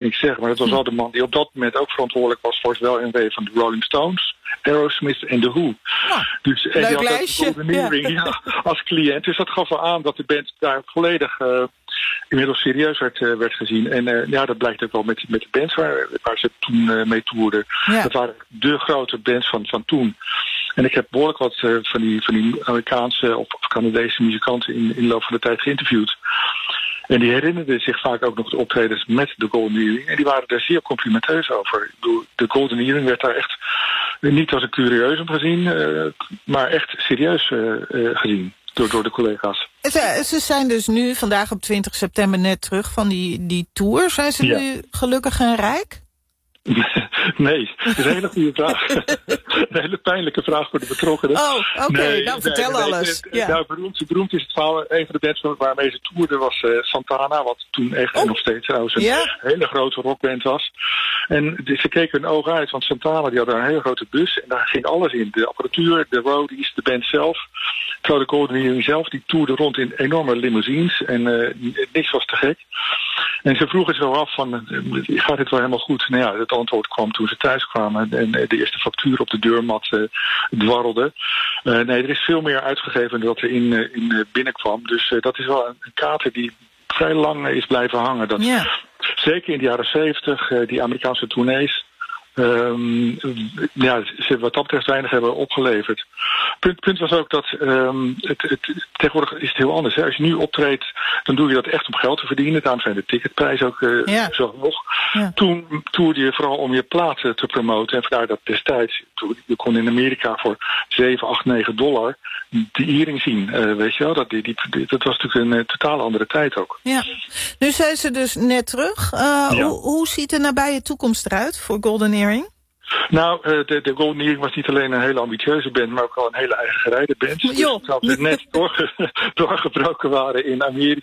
niks zeggen, maar dat was wel de man die op dat moment ook verantwoordelijk was voor het wel en wee van de Rolling Stones, Aerosmith en The Who. Dus en die had lijstje. Ja, als cliënt. Dus dat gaf wel aan dat de band daar volledig inmiddels serieus werd gezien. En dat blijkt ook wel met de bands waar ze toen mee toerden. Ja. Dat waren de grote bands van toen. En ik heb behoorlijk wat van die Amerikaanse of Canadese muzikanten in de loop van de tijd geïnterviewd. En die herinnerden zich vaak ook nog de optredens met de Golden Earring. En die waren daar zeer complimenteus over. Ik bedoel, de Golden Earring werd daar echt niet als een curieusum gezien, maar echt serieus gezien door de collega's. Ze zijn dus nu vandaag op 20 september net terug van die tour. Zijn ze nu gelukkig en rijk? Nee, dat is een hele goede vraag. Een hele pijnlijke vraag voor de betrokkenen. Oh, oké. Vertel alles. Nou, beroemd is het verhaal. Een van de bands waarmee ze toerden was Santana, wat toen echt nog steeds trouwens een hele grote rockband was. En ze keken hun ogen uit, want Santana die had een hele grote bus en daar ging alles in. De apparatuur, de roadies, de band zelf. Terwijl de Golden Earring zelf, die toerde rond in enorme limousines en niks was te gek. En ze vroegen zich af van, gaat dit wel helemaal goed? Nou ja, het antwoord kwam toen ze thuis kwamen en de eerste factuur op de deurmat dwarrelde. Nee, er is veel meer uitgegeven dan dat er in binnenkwam. Dus dat is wel een kater die vrij lang is blijven hangen. Dat, zeker in de jaren 70, die Amerikaanse tournees. Ze wat dat betreft weinig hebben opgeleverd. Punt was ook dat tegenwoordig is het heel anders. Hè? Als je nu optreedt, dan doe je dat echt om geld te verdienen. Daarom zijn de ticketprijzen ook zo hoog. Ja. Toen toerde je vooral om je platen te promoten. En vandaar dat destijds, je kon in Amerika voor $7, $8, $9 die earring zien. Weet je wel? Dat was natuurlijk een totaal andere tijd ook. Ja. Nu zijn ze dus net terug. Hoe ziet de nabije toekomst eruit voor Golden Earring? Nou, de Golden Earring was niet alleen een hele ambitieuze band, maar ook wel een hele eigen gereide band. Dus dat we net doorgebroken waren in Amerika,